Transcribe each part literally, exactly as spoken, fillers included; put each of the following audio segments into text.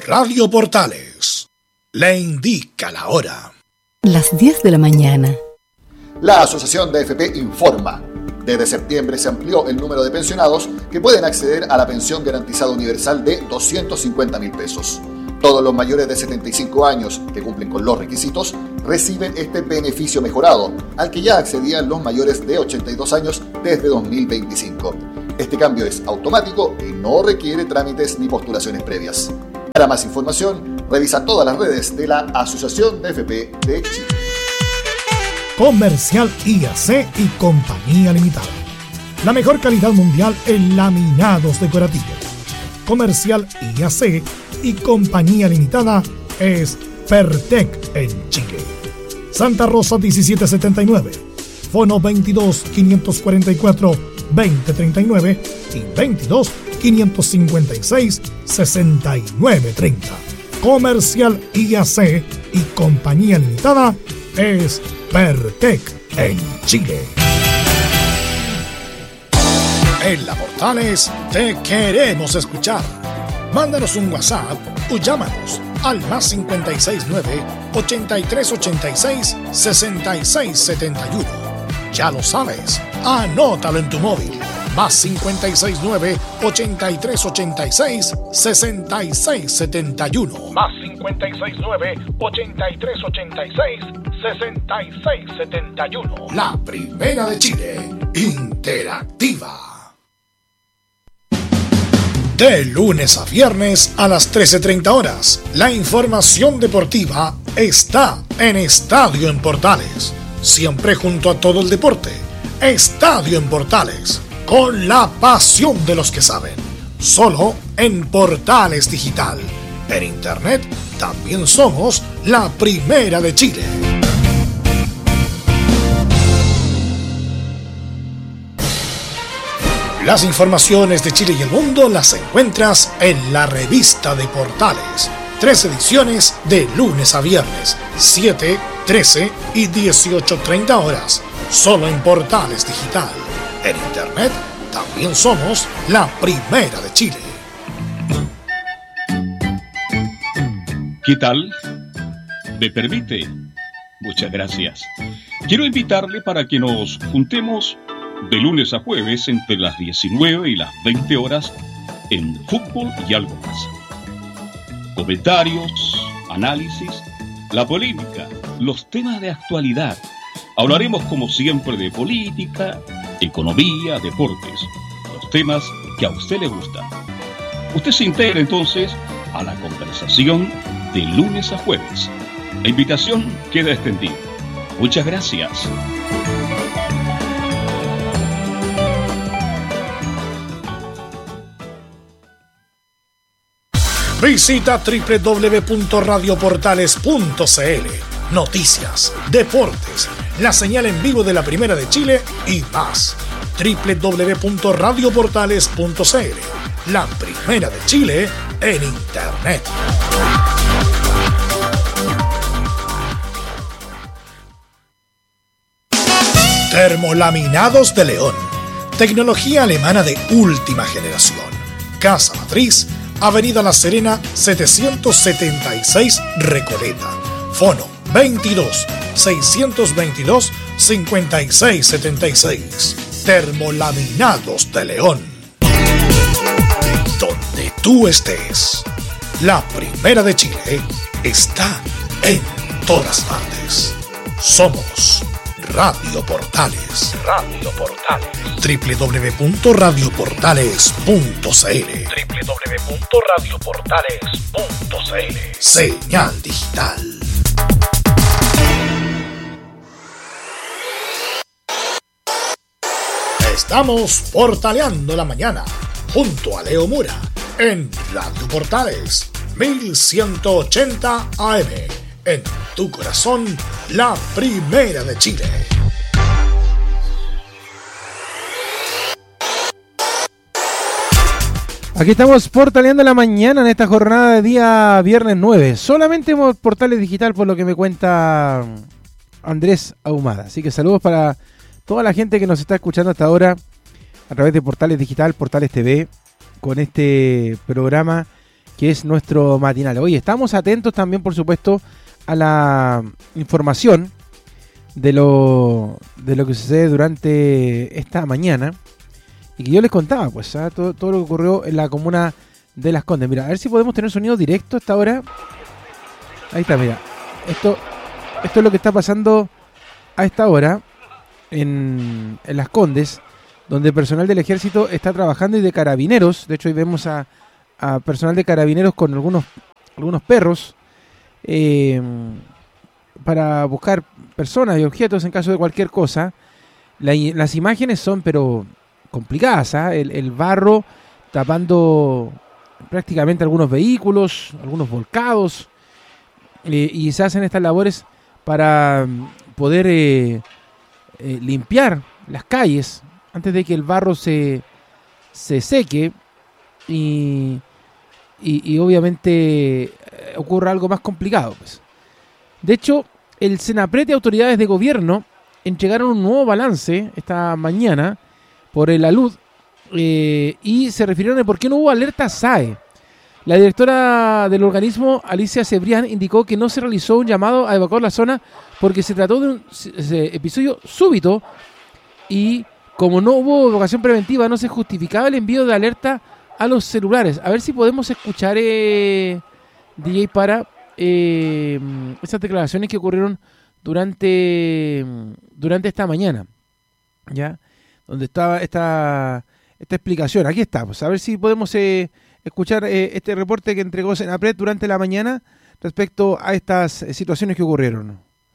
Radio Portales le indica la hora. Las diez de la mañana. La Asociación de A F P informa. Desde septiembre se amplió el número de pensionados que pueden acceder a la pensión garantizada universal de doscientos cincuenta mil pesos. Todos los mayores de setenta y cinco años que cumplen con los requisitos reciben este beneficio mejorado, al que ya accedían los mayores de ochenta y dos años desde dos mil veinticinco. Este cambio es automático y no requiere trámites ni postulaciones previas. Para más información, revisa todas las redes de la Asociación de A F P de Chile. Comercial I A C y Compañía Limitada. La mejor calidad mundial en laminados decorativos. Comercial I A C y Compañía Limitada es Pertec en Chile. Santa Rosa diecisiete setenta y nueve. Fono veintidós, quinientos cuarenta y cuatro, veinte treinta y nueve y veintidós, quinientos cincuenta y seis, sesenta y nueve treinta. Comercial I A C y Compañía Limitada es Pertec en Chile. En La Portales te queremos escuchar. Mándanos un WhatsApp o llámanos al más cincuenta y seis nueve, ochenta y tres ochenta y seis, sesenta y seis setenta y uno. Ya lo sabes, anótalo en tu móvil. Más cincuenta y seis nueve, ochenta y tres ochenta y seis, sesenta y seis setenta y uno. Más cincuenta y seis nueve, ochenta y tres ochenta y seis, sesenta y seis setenta y uno. La primera de Chile, interactiva. De lunes a viernes a las trece treinta horas, la información deportiva está en Estadio en Portales. Siempre junto a todo el deporte. Estadio en Portales, con la pasión de los que saben. Solo en Portales Digital. En Internet también somos la primera de Chile. Las informaciones de Chile y el mundo las encuentras en la revista de Portales. Tres ediciones de lunes a viernes, siete, trece y dieciocho treinta horas. Solo en Portales Digital. En Internet también somos la primera de Chile. ¿Qué tal? ¿Me permite? Muchas gracias. Quiero invitarle para que nos juntemos de lunes a jueves entre las diecinueve y las veinte horas en fútbol y algo más. Comentarios, análisis, la polémica, los temas de actualidad. Hablaremos como siempre de política, economía, deportes, los temas que a usted le gustan. Usted se integra entonces a la conversación de lunes a jueves. La invitación queda extendida. Muchas gracias. Visita doble u doble u doble u punto radio portales punto c l. Noticias, deportes, la señal en vivo de la Primera de Chile y más. doble u doble u doble u punto radio portales punto c l. La Primera de Chile en Internet. Termolaminados de León. Tecnología alemana de última generación. Casa Matriz, Avenida La Serena, setecientos setenta y seis, Recoleta. Fono veintidós, seiscientos veintidós, cincuenta y seis setenta y seis. Termolaminados de León. Donde tú estés, la Primera de Chile está en todas partes. Somos Radio Portales. Radio Portales. doble u doble u doble u punto radio portales punto c l. doble u doble u doble u punto radio portales punto c l. Señal digital. Estamos portaleando la mañana junto a Leo Mura en Radio Portales mil ciento ochenta A M. En tu corazón, la Primera de Chile. Aquí estamos portaleando la mañana en esta jornada de día viernes nueve. Solamente hemos Portales Digital, por lo que me cuenta Andrés Ahumada. Así que saludos para toda la gente que nos está escuchando hasta ahora a través de Portales Digital, Portales T V, con este programa que es nuestro matinal. Oye, estamos atentos también, por supuesto, a la información de lo, de lo que sucede durante esta mañana. Y que yo les contaba, pues, ¿eh? todo, todo lo que ocurrió en la comuna de Las Condes. Mira, a ver si podemos tener sonido directo hasta ahora. Ahí está, mira. Esto, esto es lo que está pasando a esta hora en, en Las Condes, donde personal del ejército está trabajando y de carabineros. De hecho, hoy vemos a, a personal de carabineros con algunos, algunos perros eh, para buscar personas y objetos en caso de cualquier cosa. La, las imágenes son, pero... complicadas, ¿eh? el, el barro tapando prácticamente algunos vehículos, algunos volcados, eh, y se hacen estas labores para poder eh, eh, limpiar las calles antes de que el barro se, se seque y, y, y obviamente eh, ocurra algo más complicado, pues. De hecho, el Senapred y autoridades de gobierno entregaron un nuevo balance esta mañana por el alud eh, y se refirieron a por qué no hubo alerta S A E. La directora del organismo, Alicia Cebrián, indicó que no se realizó un llamado a evacuar la zona porque se trató de un se, episodio súbito y como no hubo evacuación preventiva no se justificaba el envío de alerta a los celulares. A ver si podemos escuchar eh, D J para eh, esas declaraciones que ocurrieron durante, durante esta mañana, ¿ya? Donde estaba esta, esta explicación. Aquí está, pues a ver si podemos eh, escuchar eh, este reporte que entregó Senapred durante la mañana respecto a estas eh, situaciones que ocurrieron.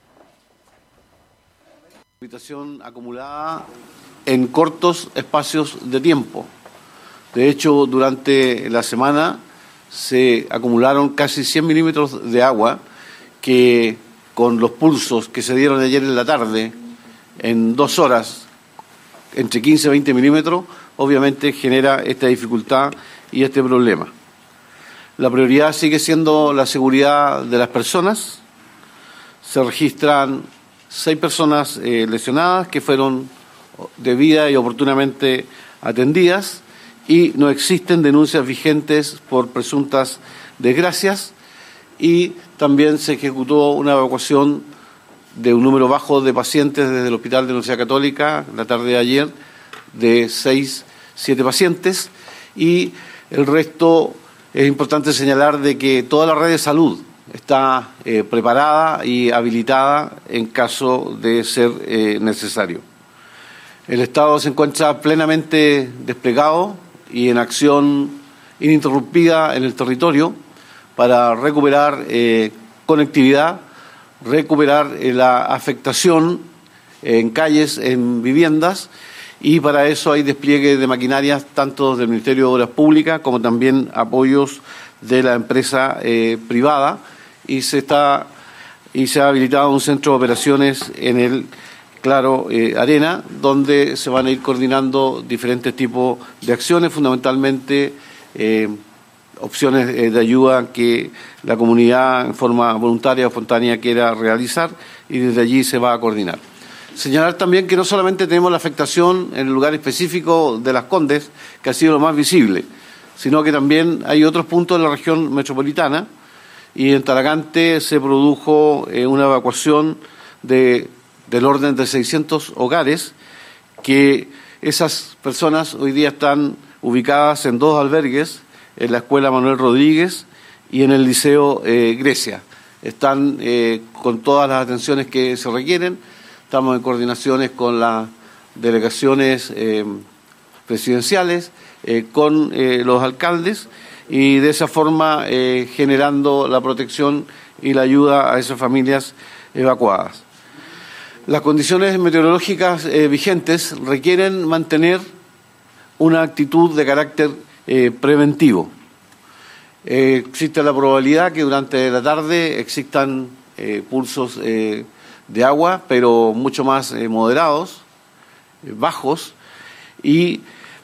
Habitación acumulada en cortos espacios de tiempo. De hecho, durante la semana se acumularon casi cien milímetros de agua que con los pulsos que se dieron ayer en la tarde, en dos horas, entre quince y veinte milímetros, obviamente genera esta dificultad y este problema. La prioridad sigue siendo la seguridad de las personas. Se registran seis personas eh, lesionadas que fueron debida y oportunamente atendidas y no existen denuncias vigentes por presuntas desgracias y también se ejecutó una evacuación de un número bajo de pacientes desde el Hospital de la Universidad Católica la tarde de ayer, de seis, siete pacientes, y el resto es importante señalar de que toda la red de salud está eh, preparada y habilitada en caso de ser eh, necesario. El Estado se encuentra plenamente desplegado y en acción ininterrumpida en el territorio para recuperar eh, conectividad, recuperar eh, la afectación en calles, en viviendas, y para eso hay despliegue de maquinarias tanto del Ministerio de Obras Públicas como también apoyos de la empresa eh, privada, y se está y se ha habilitado un centro de operaciones en el Claro eh, Arena, donde se van a ir coordinando diferentes tipos de acciones, fundamentalmente eh, opciones eh, de ayuda que la comunidad en forma voluntaria o espontánea quiera realizar, y desde allí se va a coordinar. Señalar también que no solamente tenemos la afectación en el lugar específico de Las Condes, que ha sido lo más visible, sino que también hay otros puntos de la región metropolitana, y en Talagante se produjo eh, una evacuación de, del orden de seiscientos hogares, que esas personas hoy día están ubicadas en dos albergues, en la Escuela Manuel Rodríguez y en el Liceo eh, Grecia. Están eh, con todas las atenciones que se requieren. Estamos en coordinaciones con las delegaciones eh, presidenciales, eh, con eh, los alcaldes, y de esa forma eh, generando la protección y la ayuda a esas familias evacuadas. Las condiciones meteorológicas eh, vigentes requieren mantener una actitud de carácter eh, preventivo. Eh, existe la probabilidad que durante la tarde existan eh, pulsos eh, de agua, pero mucho más eh, moderados, eh, bajos, y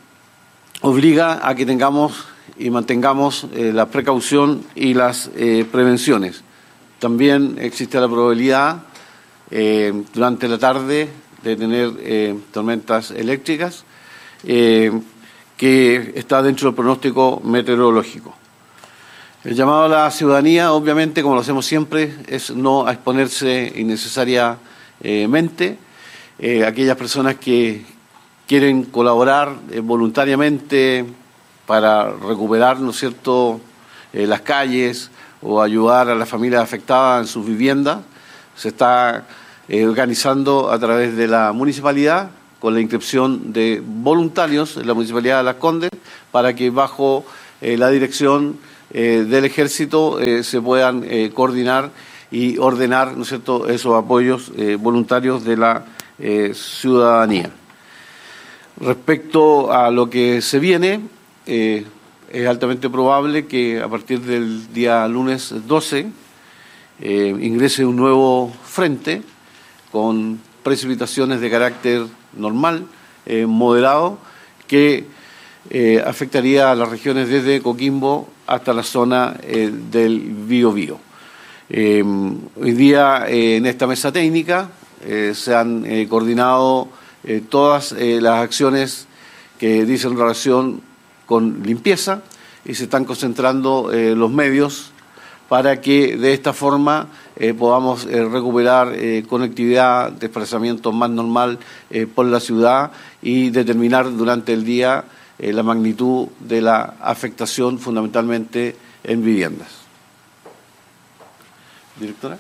obliga a que tengamos y mantengamos eh, la precaución y las eh, prevenciones. También existe la probabilidad eh, durante la tarde de tener eh, tormentas eléctricas, eh, que está dentro del pronóstico meteorológico. El llamado a la ciudadanía, obviamente, como lo hacemos siempre, es no a exponerse innecesariamente. Eh, aquellas personas que quieren colaborar eh, voluntariamente para recuperar, ¿no es cierto?, eh, las calles o ayudar a las familias afectadas en sus viviendas, se está eh, organizando a través de la municipalidad con la inscripción de voluntarios en la Municipalidad de Las Condes para que bajo eh, la dirección eh, del Ejército eh, se puedan eh, coordinar y ordenar, ¿no es cierto?, esos apoyos eh, voluntarios de la eh, ciudadanía. Respecto a lo que se viene, eh, es altamente probable que a partir del día lunes doce eh, ingrese un nuevo frente con precipitaciones de carácter normal, eh, moderado, que eh, afectaría a las regiones desde Coquimbo hasta la zona eh, del Biobío. Eh, hoy día eh, en esta mesa técnica eh, se han eh, coordinado eh, todas eh, las acciones que dicen relación con limpieza y se están concentrando eh, los medios para que de esta forma eh, podamos eh, recuperar eh, conectividad, desplazamiento más normal eh, por la ciudad y determinar durante el día eh, la magnitud de la afectación fundamentalmente en viviendas. Directora.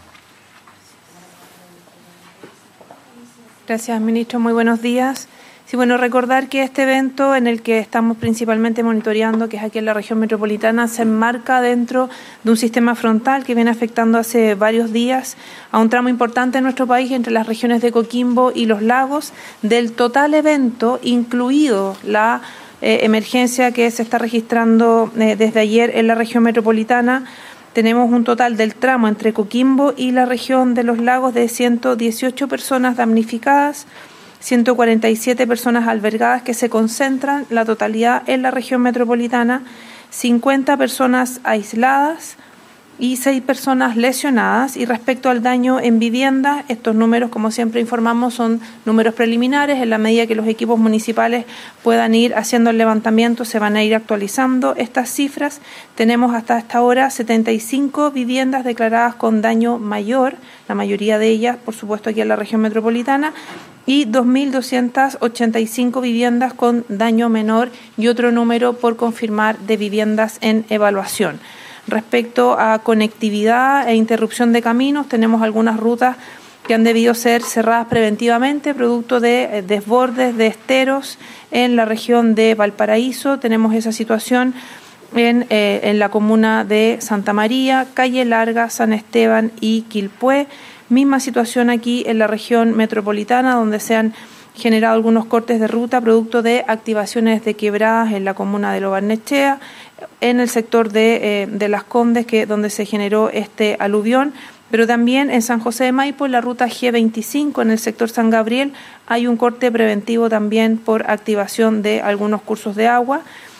Gracias, ministro. Muy buenos días. Sí, bueno, recordar que este evento en el que estamos principalmente monitoreando, que es aquí en la región metropolitana, se enmarca dentro de un sistema frontal que viene afectando hace varios días a un tramo importante en nuestro país entre las regiones de Coquimbo y Los Lagos. Del total evento, incluido la eh, emergencia que se está registrando eh, desde ayer en la región metropolitana, tenemos un total del tramo entre Coquimbo y la región de Los Lagos de ciento dieciocho personas damnificadas, ciento cuarenta y siete personas albergadas que se concentran la totalidad en la región metropolitana, cincuenta personas aisladas y seis personas lesionadas. Y respecto al daño en vivienda, estos números, como siempre informamos, son números preliminares. En la medida que los equipos municipales puedan ir haciendo el levantamiento, se van a ir actualizando estas cifras. Tenemos hasta esta hora setenta y cinco viviendas declaradas con daño mayor, la mayoría de ellas, por supuesto, aquí en la región metropolitana, y dos mil doscientas ochenta y cinco viviendas con daño menor y otro número por confirmar de viviendas en evaluación. Respecto a conectividad e interrupción de caminos, tenemos algunas rutas que han debido ser cerradas preventivamente, producto de desbordes de esteros en la región de Valparaíso. Tenemos esa situación en, eh, en la comuna de Santa María, Calle Larga, San Esteban y Quilpué. Misma situación aquí en la región metropolitana, donde se han generado algunos cortes de ruta producto de activaciones de quebradas en la comuna de Lo Barnechea, en el sector de, eh, de Las Condes, que donde se generó este aluvión, pero también en San José de Maipo, en la ruta G veinticinco, en el sector San Gabriel, hay un corte preventivo también por activación de algunos cursos de agua.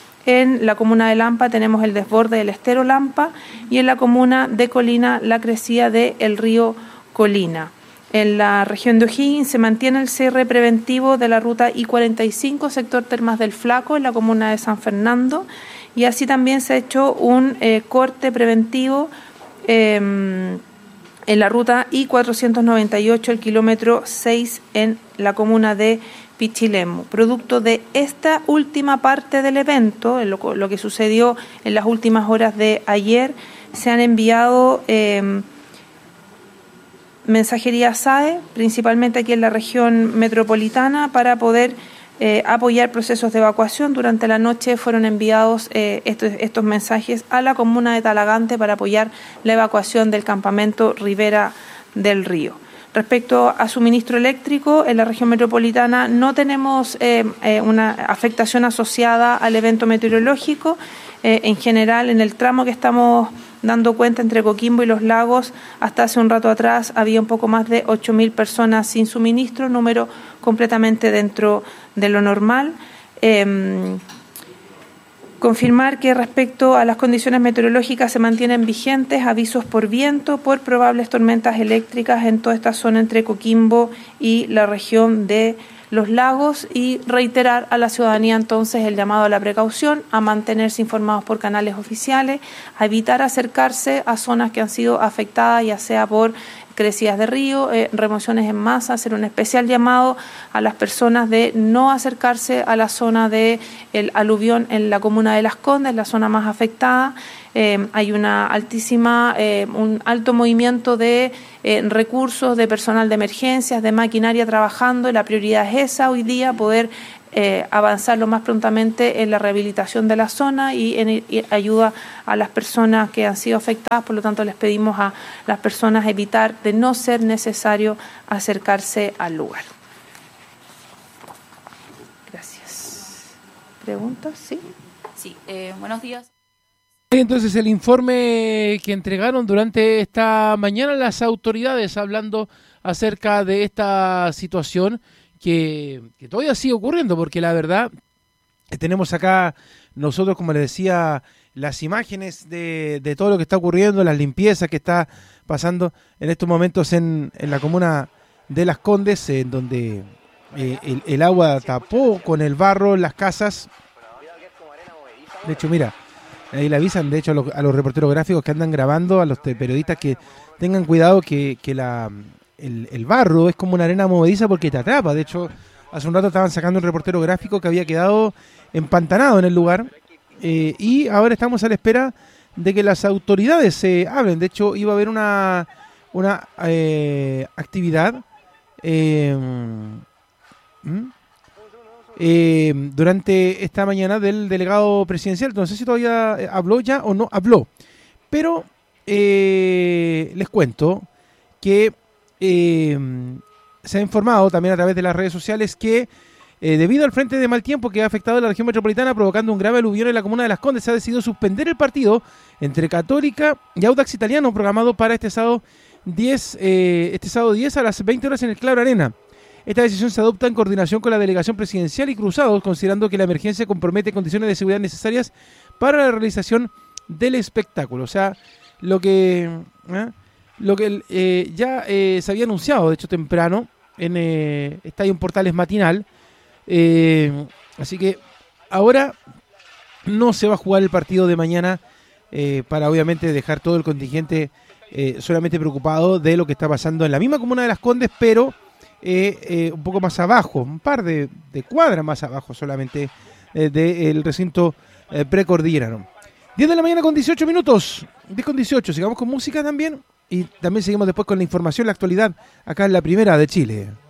En la comuna de Lampa tenemos el desborde del estero Lampa y en la comuna de Colina la crecida del río Colina. En la región de O'Higgins se mantiene el cierre preventivo de la ruta I cuarenta y cinco, sector Termas del Flaco, en la comuna de San Fernando, y así también se ha hecho un eh, corte preventivo eh, en la ruta I cuatrocientos noventa y ocho, el kilómetro seis, en la comuna de Pichilemu. Producto de esta última parte del evento, lo, lo que sucedió en las últimas horas de ayer, se han enviado Eh, mensajería S A E, principalmente aquí en la región metropolitana, para poder eh, apoyar procesos de evacuación. Durante la noche fueron enviados eh, estos, estos mensajes a la comuna de Talagante para apoyar la evacuación del campamento Ribera del Río. Respecto a suministro eléctrico, en la región metropolitana no tenemos eh, eh, una afectación asociada al evento meteorológico. Eh, en general, en el tramo que estamos dando cuenta entre Coquimbo y Los Lagos, hasta hace un rato atrás había un poco más de ocho mil personas sin suministro, número completamente dentro de lo normal. Eh, confirmar que respecto a las condiciones meteorológicas se mantienen vigentes avisos por viento por probables tormentas eléctricas en toda esta zona entre Coquimbo y la región de los lagos y reiterar a la ciudadanía entonces el llamado a la precaución, a mantenerse informados por canales oficiales, a evitar acercarse a zonas que han sido afectadas, ya sea por crecidas de río, eh, remociones en masa, hacer un especial llamado a las personas de no acercarse a la zona del aluvión en la comuna de Las Condes, la zona más afectada. Eh, hay una altísima, eh, un alto movimiento de eh, recursos, de personal de emergencias, de maquinaria trabajando, y la prioridad es esa hoy día, poder Eh, avanzar lo más prontamente en la rehabilitación de la zona y en y ayuda a las personas que han sido afectadas. Por lo tanto, les pedimos a las personas evitar, de no ser necesario, acercarse al lugar. Gracias. ¿Preguntas? Sí. Sí, eh, buenos días. Entonces, el informe que entregaron durante esta mañana las autoridades hablando acerca de esta situación que, que todavía sigue ocurriendo, porque la verdad tenemos acá nosotros, como les decía, las imágenes de, de todo lo que está ocurriendo, las limpiezas que está pasando en estos momentos en, en la comuna de Las Condes, en donde eh, el, el agua tapó con el barro las casas. De hecho, mira, ahí le avisan, de hecho, a los, a los reporteros gráficos que andan grabando, a los periodistas, que tengan cuidado que, que la... El, el barro es como una arena movediza porque te atrapa. De hecho, hace un rato estaban sacando un reportero gráfico que había quedado empantanado en el lugar, eh, y ahora estamos a la espera de que las autoridades se eh, hablen. De hecho, iba a haber una, una eh, actividad eh, eh, durante esta mañana del delegado presidencial. No sé si todavía habló ya o no habló, pero eh, les cuento que Eh, se ha informado también a través de las redes sociales que eh, debido al frente de mal tiempo que ha afectado a la región metropolitana, provocando un grave aluvión en la comuna de Las Condes, se ha decidido suspender el partido entre Católica y Audax Italiano programado para este sábado diez, eh, este sábado diez a las veinte horas en el Claro Arena. Esta decisión se adopta en coordinación con la delegación presidencial y Cruzados, considerando que la emergencia compromete condiciones de seguridad necesarias para la realización del espectáculo. O sea, lo que... ¿eh? Lo que eh, ya eh, se había anunciado, de hecho, temprano, en eh, Estadio Portales Matinal. Eh, así que ahora no se va a jugar el partido de mañana, eh, para obviamente dejar todo el contingente eh, solamente preocupado de lo que está pasando en la misma comuna de Las Condes, pero eh, eh, un poco más abajo, un par de, de cuadras más abajo solamente eh, del recinto eh, precordillerano. diez de la mañana con dieciocho minutos, diez con dieciocho, sigamos con música también. Y también seguimos después con la información, la actualidad, acá en la Primera de Chile.